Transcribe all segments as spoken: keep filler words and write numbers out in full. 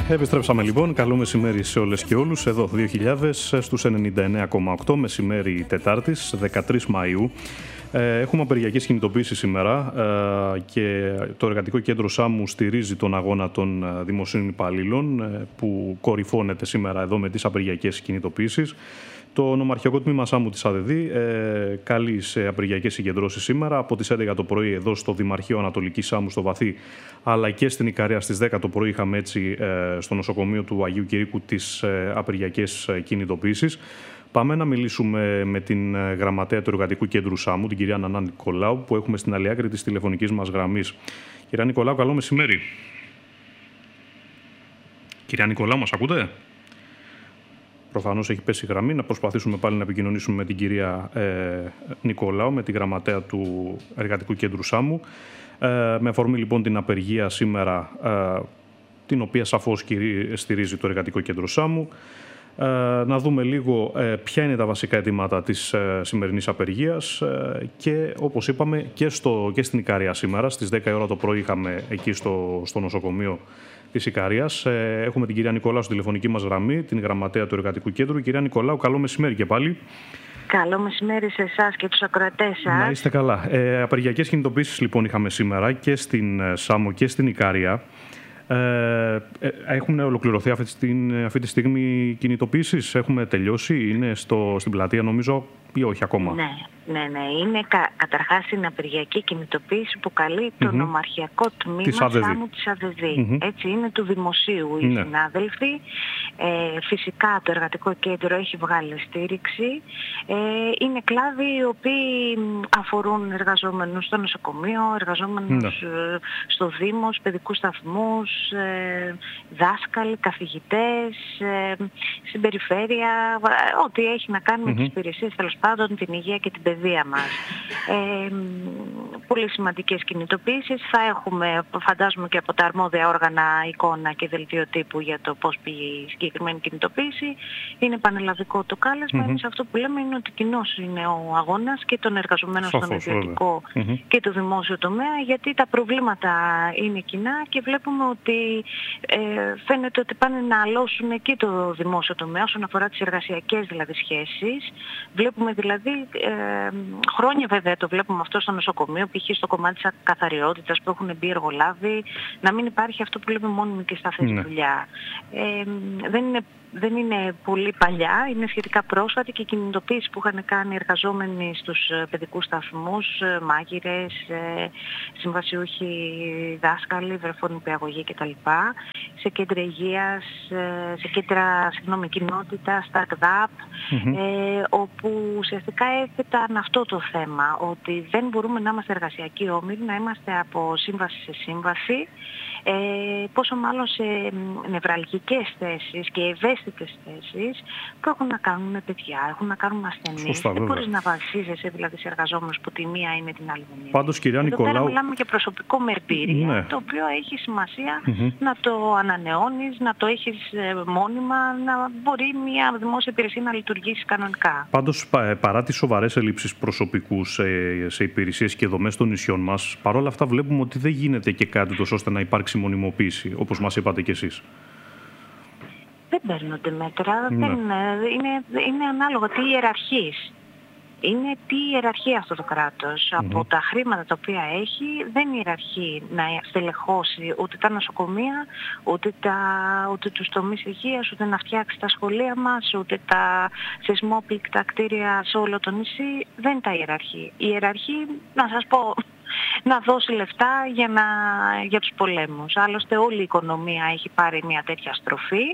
Επιστρέψαμε λοιπόν. Καλό μεσημέρι σε όλες και όλους. Εδώ δύο χιλιάδες στους ενενήντα εννέα κόμμα οκτώ, μεσημέρι Τετάρτης, δεκατρείς Μαΐου. Έχουμε απεργιακές κινητοποίησεις σήμερα και το Εργατικό Κέντρο Σάμου στηρίζει τον αγώνα των δημοσίων υπαλλήλων που κορυφώνεται σήμερα εδώ με τις απεργιακές κινητοποίησεις. Το νομαρχιακό τμήμα Σάμου της ΑΔΔ ε, καλεί σε απεργιακές συγκεντρώσεις σήμερα από τις έντεκα το πρωί εδώ στο Δημαρχείο Ανατολικής Σάμου στο Βαθύ, αλλά και στην Ικαρία στις δέκα το πρωί είχαμε έτσι ε, στο νοσοκομείο του Αγίου Κηρύκου τις ε, απεργιακές κινητοποίησεις. Πάμε να μιλήσουμε με την γραμματέα του Εργατικού Κέντρου Σάμου, την κυρία Νανά Νικολάου, που έχουμε στην άλλη άκρη της τηλεφωνικής μας γραμμής. Κυρία Νικολάου, καλό μεσημέρι. Κυρία Νικολάου, μας ακούτε? Προφανώς έχει πέσει η γραμμή. Να προσπαθήσουμε πάλι να επικοινωνήσουμε με την κυρία ε, Νικολάου, με τη γραμματέα του Εργατικού Κέντρου Σάμου. Ε, με αφορμή λοιπόν την απεργία σήμερα, ε, την οποία σαφώς στηρίζει το Εργατικό Κέντρο Σάμου. Ε, να δούμε λίγο ε, ποια είναι τα βασικά αιτήματα της ε, σημερινής απεργίας ε, και όπως είπαμε και, στο, και στην Ικαρία σήμερα, στις δέκα η ώρα το πρωί είχαμε εκεί στο, στο νοσοκομείο της Ικαρίας. Ε, έχουμε την κυρία Νικολάου στη τηλεφωνική μας γραμμή, την γραμματέα του Εργατικού Κέντρου. Κυρία Νικολάου, καλό μεσημέρι και πάλι. Καλό μεσημέρι σε εσάς και τους ακροατές σας. Να είστε καλά. Ε, απεργιακές κινητοποίησεις λοιπόν είχαμε σήμερα και στην Σάμο και στην Ικαρία. Ε, έχουν ολοκληρωθεί αυτή τη, στιγμή, αυτή τη στιγμή κινητοποίησεις, έχουμε τελειώσει, είναι στο, στην πλατεία νομίζω ή όχι ακόμα? Ναι, ναι, ναι. Είναι κα, καταρχάς είναι απεργιακή κινητοποίηση που καλεί το mm-hmm. νομαρχιακό τμήμα Σάμου της ΑΔΔ. Mm-hmm. Έτσι είναι του δημοσίου οι ναι. συνάδελφοι. Ε, φυσικά το Εργατικό Κέντρο έχει βγάλει στήριξη. Ε, είναι κλάδοι οι οποίοι αφορούν εργαζόμενους στο νοσοκομείο, εργαζόμενους ναι. στο Δήμο, παιδικούς σταθμούς, ε, δάσκαλοι, καθηγητές, ε, στην περιφέρεια, ό,τι έχει να κάνει mm-hmm. με τις υπηρεσίες, τέλος πάντων, την υγεία και την παιδεία μας. Ε, πολύ σημαντικές κινητοποίησεις. Θα έχουμε, φαντάζομαι, και από τα αρμόδια όργανα εικόνα και δελτίο τύπου για το πώς πήγε η συγκεκριμένη κινητοποίηση. Είναι πανελλαδικό το κάλεσμα. Mm-hmm. Εμείς αυτό που λέμε είναι ότι κοινός είναι ο αγώνας και των εργαζομένων στον ιδιωτικό mm-hmm. και το δημόσιο τομέα, γιατί τα προβλήματα είναι κοινά και βλέπουμε ότι ε, φαίνεται ότι πάνε να αλώσουν εκεί το δημόσιο τομέα όσον αφορά τις εργασιακές δηλαδή σχέσεις. Βλέπουμε δηλαδή, ε, χρόνια βέβαια το βλέπουμε αυτό στο νοσοκομείο, π.χ. στο κομμάτι της καθαριότητας που έχουν μπει εργολάβοι, να μην υπάρχει αυτό που λέμε μόνιμη και σταθερή ναι. δουλειά. Ε, δεν είναι Δεν είναι πολύ παλιά, είναι σχετικά πρόσφατη και η κινητοποίηση που είχαν κάνει εργαζόμενοι στους παιδικούς σταθμούς, μάγειρες, συμβασιούχοι δάσκαλοι, βρεφονιπιαγωγοί κτλ. Σε κέντρα υγείας, σε κέντρα συγγνώμη, κοινότητα, startup, mm-hmm. ε, όπου ουσιαστικά έθεταν αυτό το θέμα, ότι δεν μπορούμε να είμαστε εργασιακοί όμιλοι, να είμαστε από σύμβαση σε σύμβαση, ε, πόσο μάλλον σε νευραλγικές θέσεις και ευαίσθητες θέσεις που έχουν να κάνουν με παιδιά, έχουν να κάνουν με ασθενείς. Δεν μπορείς να βασίζεσαι δηλαδή σε εργαζόμενους που τη μία είναι την άλλη μία. Πάντως, κυρία Νικολάου, εδώ πέρα μιλάμε για προσωπικό με εμπειρία, ναι. το οποίο έχει σημασία mm-hmm. να το ανανεώνεις, να το έχεις μόνιμα, να μπορεί μια δημόσια υπηρεσία να λειτουργήσει κανονικά. Πάντως, παρά τις σοβαρές ελλείψεις προσωπικού σε, σε υπηρεσίες και δομές των νησιών μας, παρόλα αυτά βλέπουμε ότι δεν γίνεται και κάτι τόσο ώστε να υπάρξει μονιμοποίηση, όπως μας είπατε κι εσείς. Δεν παίρνονται μέτρα, Ναι. δεν, είναι, είναι ανάλογα τι ιεραρχείς. Είναι τι ιεραρχεί αυτό το κράτος. Mm-hmm. Από τα χρήματα τα οποία έχει δεν ιεραρχεί να στελεχώσει ούτε τα νοσοκομεία, ούτε, τα, ούτε τους τομείς υγείας, ούτε να φτιάξει τα σχολεία μας, ούτε τα σεισμόπληκτα κτίρια σε όλο το νησί. Δεν τα ιεραρχεί. Η ιεραρχεί, να σας πω, να δώσει λεφτά για, να, για τους πολέμους. Άλλωστε όλη η οικονομία έχει πάρει μια τέτοια στροφή.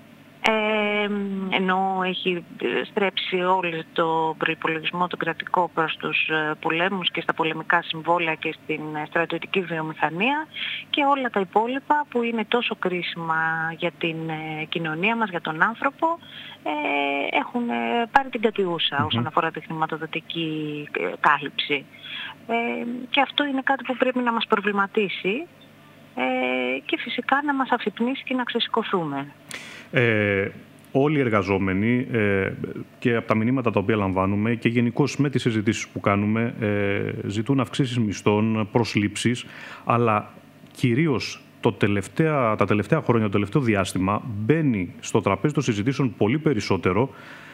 Ε, ενώ έχει στρέψει όλο το προϋπολογισμό το κρατικό προς τους πολέμους και στα πολεμικά συμβόλαια και στην στρατιωτική βιομηχανία και όλα τα υπόλοιπα που είναι τόσο κρίσιμα για την κοινωνία μας, για τον άνθρωπο, ε, έχουν πάρει την κατιούσα mm-hmm. όσον αφορά τη χρηματοδοτική κάλυψη. Ε, και αυτό είναι κάτι που πρέπει να μας προβληματίσει ε, και φυσικά να μας αφυπνίσει και να ξεσηκωθούμε. Ε, όλοι οι εργαζόμενοι ε, και από τα μηνύματα τα οποία λαμβάνουμε και γενικώς με τις συζητήσεις που κάνουμε ε, ζητούν αυξήσεις μισθών, προσλήψεις, αλλά κυρίως το τελευταία, τα τελευταία χρόνια, το τελευταίο διάστημα, μπαίνει στο τραπέζι των συζητήσεων πολύ περισσότερο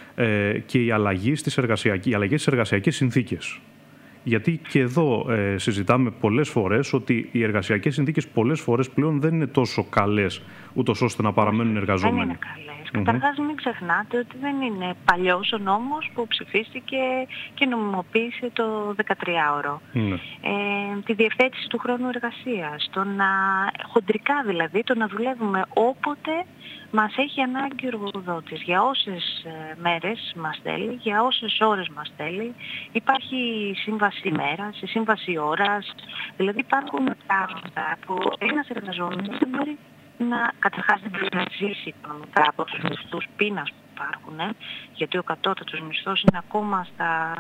ε, και η αλλαγή στις εργασιακές, οι αλλαγές στις εργασιακές συνθήκες. Γιατί και εδώ ε, συζητάμε πολλές φορές ότι οι εργασιακές συνθήκες πολλές φορές πλέον δεν είναι τόσο καλές, ούτως ώστε να παραμένουν εργαζόμενοι. Δεν είναι καλές. Mm-hmm. Καταρχάς μην ξεχνάτε ότι δεν είναι παλιός ο νόμος που ψηφίστηκε και νομιμοποίησε το δεκατριάωρο. Mm-hmm. Ε, τη διευθέτηση του χρόνου εργασίας, το να, χοντρικά δηλαδή, το να δουλεύουμε όποτε μας έχει ανάγκη ο εργοδότης, για όσες μέρες μας θέλει, για όσες ώρες μας θέλει. Υπάρχει σύμβαση ημέρας, σύμβαση ώρας, δηλαδή υπάρχουν πράγματα που ένας εργαζόμενος δεν μπορεί να, καταρχάς δεν μπορεί να ζήσει οικονομικά από τους μισθούς πείνας που υπάρχουν, γιατί ο κατώτατος μισθός είναι ακόμα στα,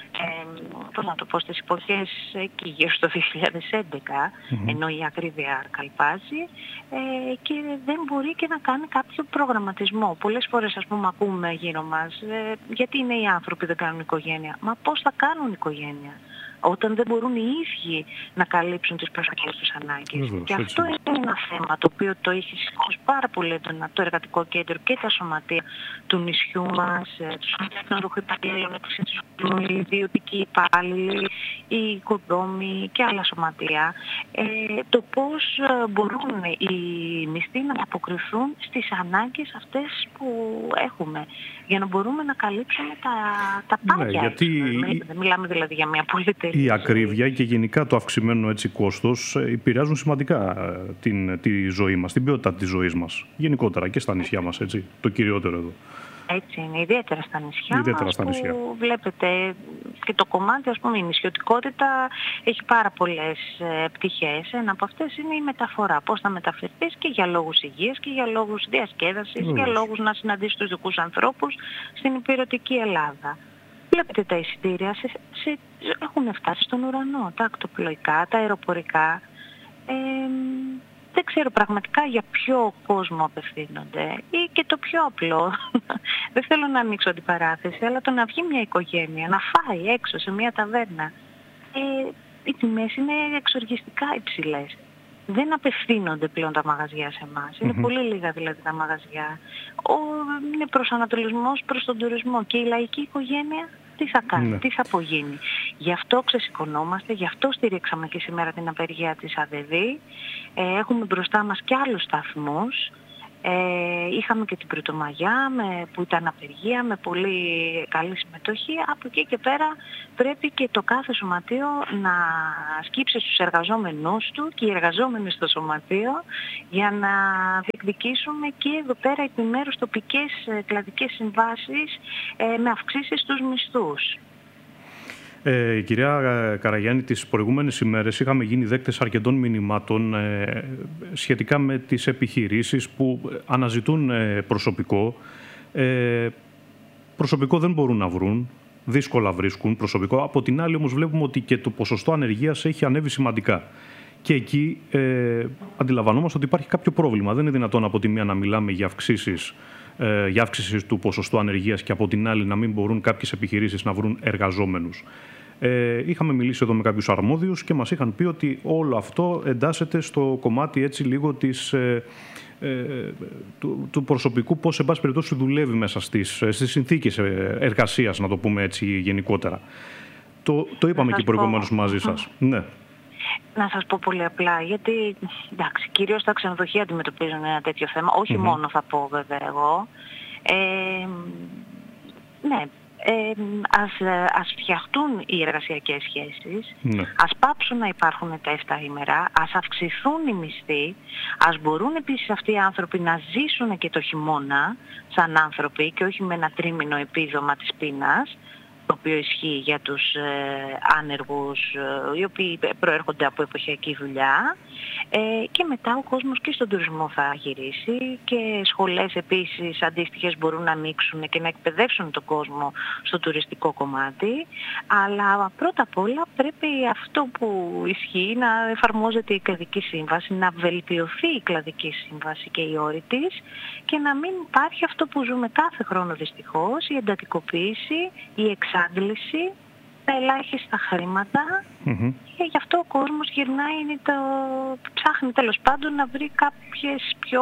ε, πώς να το πω, στις εποχές εκεί γύρω στο δύο χιλιάδες έντεκα, mm-hmm. ενώ η ακρίβεια καλπάζει, ε, και δεν μπορεί και να κάνει κάποιο προγραμματισμό. Πολλές φορές, ας πούμε, ακούμε γύρω μας, ε, γιατί είναι οι άνθρωποι δεν κάνουν οικογένεια. Μα πώς θα κάνουν οικογένεια όταν δεν μπορούν οι ίδιοι να καλύψουν τις προσωπικές τους ανάγκες. Mm-hmm. Και αυτό είναι ένα θέμα το οποίο το έχει σηκώσει πάρα πολύ έντονα το Εργατικό Κέντρο και τα σωματεία του νησιού μας, τους σωματείων υπαλλήλων, οι ιδιωτικοί υπάλληλοι, οι οικοδόμοι και άλλα σωματεία, ε, το πώς μπορούν οι μισθοί να αποκριθούν στις ανάγκες αυτές που έχουμε, για να μπορούμε να καλύψουμε τα, τα πάντα. Ναι, γιατί... Μιλάμε δηλαδή για μια πολυτερή. Η ακρίβεια και γενικά το αυξημένο έτσι κόστος επηρεάζουν σημαντικά την, τη ζωή μας, την ποιότητα της ζωής μας. Γενικότερα και στα νησιά μας, έτσι, το κυριότερο εδώ. Έτσι είναι, ιδιαίτερα στα νησιά ιδιαίτερα μας, στα νησιά. Που βλέπετε και το κομμάτι, ας πούμε, η νησιωτικότητα έχει πάρα πολλές ε, πτυχές. Ένα από αυτές είναι η μεταφορά. Πώς θα μεταφερθείς και για λόγους υγείας και για λόγους διασκέδασης, mm. για λόγους να συναντήσεις τους δικούς ανθρώπους στην υπηρετική Ελλάδα. Βλέπετε τα εισιτήρια σε, σε, έχουν φτάσει στον ουρανό, τα ακτοπλοϊκά, τα αεροπορικά. Ε, δεν ξέρω πραγματικά για ποιο κόσμο απευθύνονται, ή και το πιο απλό. Δεν θέλω να ανοίξω αντιπαράθεση, αλλά το να βγει μια οικογένεια, να φάει έξω σε μια ταβέρνα, ε, οι τιμές είναι εξοργιστικά υψηλές. Δεν απευθύνονται πλέον τα μαγαζιά σε εμάς. Είναι mm-hmm. πολύ λίγα δηλαδή τα μαγαζιά. Ο, είναι προσανατολισμός προς τον τουρισμό. Και η λαϊκή οικογένεια τι θα κάνει, ναι. τι θα απογίνει. Γι' αυτό ξεσηκωνόμαστε, γι' αυτό στηρίξαμε και σήμερα την απεργία της ΑΔΕΔ. Ε, έχουμε μπροστά μας και άλλους σταθμούς. Ε, είχαμε και την Πρωτομαγιά με, που ήταν απεργία με πολύ καλή συμμετοχή. Από εκεί και πέρα πρέπει και το κάθε σωματείο να σκύψει στους εργαζόμενους του και οι εργαζόμενοι στο σωματείο για να διεκδικήσουμε και εδώ πέρα επιμέρους τοπικές κλαδικές συμβάσεις ε, με αυξήσεις στους μισθούς. Ε, κυρία Καραγιάννη, τις προηγούμενες ημέρες είχαμε γίνει δέκτες αρκετών μηνυμάτων ε, σχετικά με τις επιχειρήσεις που αναζητούν ε, προσωπικό. Ε, προσωπικό δεν μπορούν να βρουν, δύσκολα βρίσκουν προσωπικό. Από την άλλη όμως βλέπουμε ότι και το ποσοστό ανεργίας έχει ανέβει σημαντικά. Και εκεί ε, αντιλαμβανόμαστε ότι υπάρχει κάποιο πρόβλημα. Δεν είναι δυνατόν από τη μία να μιλάμε για αυξήσεις, ε, για αύξηση του ποσοστού ανεργίας και από την άλλη να μην μπορούν κάποιες επιχειρήσεις να βρουν εργαζόμενους. Ε, είχαμε μιλήσει εδώ με κάποιους αρμόδιους και μας είχαν πει ότι όλο αυτό εντάσσεται στο κομμάτι έτσι λίγο της, ε, ε, του, του προσωπικού, πώς εν πάση περιπτώσει δουλεύει μέσα στις, στις συνθήκες εργασίας, να το πούμε έτσι γενικότερα. Το, το είπαμε και προηγουμένως μαζί σας. Ναι. Να σας πω πολύ απλά, γιατί εντάξει, κυρίως τα ξενοδοχεία αντιμετωπίζουν ένα τέτοιο θέμα, όχι mm-hmm. μόνο θα πω βέβαια εγώ. Ε, ναι. Ε, ας, ας φτιαχτούν οι εργασιακές σχέσεις, ναι. ας πάψουν να υπάρχουν τα επτά ημέρα, ας αυξηθούν οι μισθοί, ας μπορούν επίσης αυτοί οι άνθρωποι να ζήσουν και το χειμώνα σαν άνθρωποι και όχι με ένα τρίμηνο επίδομα της πείνας, το οποίο ισχύει για τους ε, άνεργους ε, οι οποίοι προέρχονται από εποχιακή δουλειά, ε, και μετά ο κόσμος και στον τουρισμό θα γυρίσει και σχολές επίσης αντίστοιχες μπορούν να ανοίξουν και να εκπαιδεύσουν τον κόσμο στο τουριστικό κομμάτι, αλλά πρώτα απ' όλα πρέπει αυτό που ισχύει να εφαρμόζεται η κλαδική σύμβαση, να βελτιωθεί η κλαδική σύμβαση και οι όροι της και να μην υπάρχει αυτό που ζούμε κάθε χρόνο δυστυχώς, η εντατικοποίηση, η εξάντληση τα ελάχιστα χρήματα mm-hmm. και γι' αυτό ο κόσμος γυρνάει, το, ψάχνει τέλος πάντων να βρει κάποιες πιο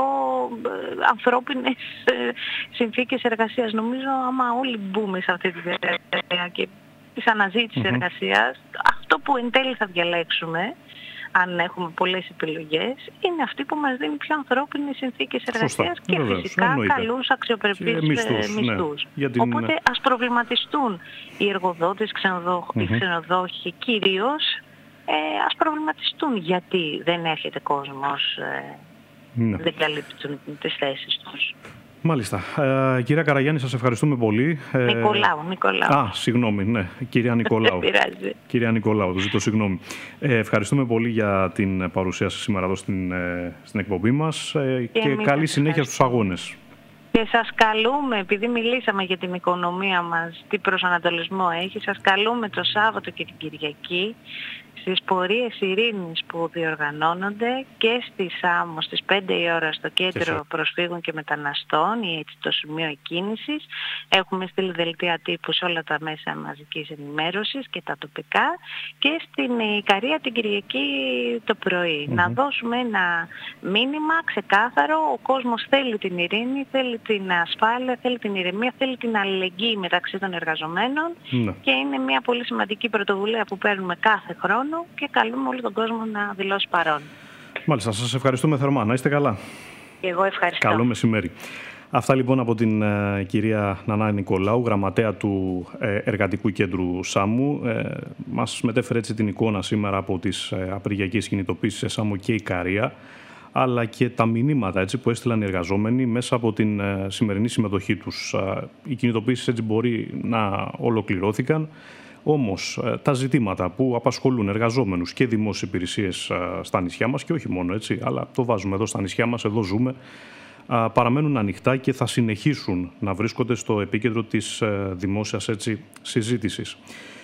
ε, ανθρώπινες ε, συνθήκες εργασίας. Νομίζω άμα όλοι μπούμε σε αυτή τη διαδικασία και της αναζήτησης mm-hmm. εργασίας, αυτό που εν τέλει θα διαλέξουμε, αν έχουμε πολλές επιλογές, είναι αυτή που μας δίνει πιο ανθρώπινες συνθήκες εργασίας και βεβαίως, φυσικά εννοείται. Καλούς αξιοπρεπείς μισθούς. μισθούς. Ναι. Την... Οπότε ας προβληματιστούν οι εργοδότες, ξενοδόχοι, mm-hmm. οι ξενοδόχοι κυρίως, ε, ας προβληματιστούν γιατί δεν έρχεται κόσμος, ε, ναι. δεν καλύπτουν τις θέσεις τους. Μάλιστα. Ε, κυρία Καραγιάννη, σας ευχαριστούμε πολύ. Νικολάου, Νικολάου. Α, συγγνώμη, ναι. Κυρία Νικολάου. Δεν πειράζει. Κυρία Νικολάου, το ζητώ συγγνώμη. Ε, ευχαριστούμε πολύ για την παρουσία σας σήμερα εδώ στην, στην εκπομπή μας ε, και, και καλή συνέχεια στους αγώνες. Και σας καλούμε, επειδή μιλήσαμε για την οικονομία μας, τι προσανατολισμό έχει, σας καλούμε το Σάββατο και την Κυριακή στις πορείες ειρήνης που διοργανώνονται και στη Σάμο στις πέντε η ώρα στο Κέντρο Προσφύγων και Μεταναστών, ή έτσι το σημείο εκκίνησης. Έχουμε στείλει δελτία τύπου σε όλα τα μέσα μαζικής ενημέρωσης και τα τοπικά, και στην Ικαρία την Κυριακή το πρωί. Mm-hmm. Να δώσουμε ένα μήνυμα ξεκάθαρο. Ο κόσμος θέλει την ειρήνη, θέλει την ασφάλεια, θέλει την ηρεμία, θέλει την αλληλεγγύη μεταξύ των εργαζομένων mm-hmm. και είναι μια πολύ σημαντική πρωτοβουλία που παίρνουμε κάθε χρόνο και καλούμε όλο τον κόσμο να δηλώσει παρόν. Μάλιστα, σας ευχαριστούμε θερμά. Να είστε καλά. Και εγώ ευχαριστώ. Καλό μεσημέρι. Αυτά λοιπόν από την ε, κυρία Νανά Νικολάου, γραμματέα του ε, Εργατικού Κέντρου Σάμου. Ε, μας μετέφερε έτσι την εικόνα σήμερα από τις ε, απεργιακές κινητοποίησεις σε Σάμο και Ικαρία, αλλά και τα μηνύματα έτσι, που έστειλαν οι εργαζόμενοι μέσα από την ε, σημερινή συμμετοχή τους. Ε, οι κινητοποίησεις έτσι μπορεί να ολοκληρώθηκαν. Όμως τα ζητήματα που απασχολούν εργαζόμενους και δημόσιες υπηρεσίες στα νησιά μας, και όχι μόνο έτσι, αλλά το βάζουμε εδώ στα νησιά μας, εδώ ζούμε, παραμένουν ανοιχτά και θα συνεχίσουν να βρίσκονται στο επίκεντρο της δημόσιας έτσι, συζήτησης.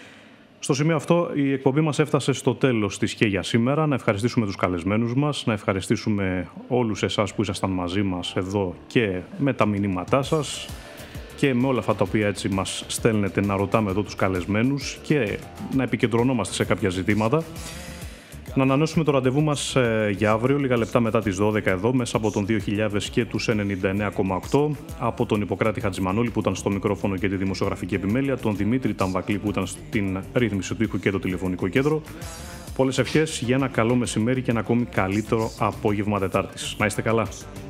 Στο σημείο αυτό η εκπομπή μας έφτασε στο τέλος της και για σήμερα. Να ευχαριστήσουμε τους καλεσμένους μας, να ευχαριστήσουμε όλους εσάς που ήσασταν μαζί μας εδώ και με τα μηνύματά σας και με όλα αυτά τα οποία έτσι μας στέλνετε, να ρωτάμε εδώ τους καλεσμένους και να επικεντρωνόμαστε σε κάποια ζητήματα. Να ανανεώσουμε το ραντεβού μας ε, για αύριο, λίγα λεπτά μετά τις δώδεκα εδώ, μέσα από τον δύο χιλιάδες και τους ενενήντα εννέα κόμμα οκτώ, από τον Ιπποκράτη Χατζημανόλη που ήταν στο μικρόφωνο και τη δημοσιογραφική επιμέλεια, τον Δημήτρη Ταμβακλή που ήταν στην ρύθμιση του ήχου και το τηλεφωνικό κέντρο. Πολλές ευχές για ένα καλό μεσημέρι και ένα ακόμη καλύτερο απόγευμα Τετάρτης. Να είστε καλά.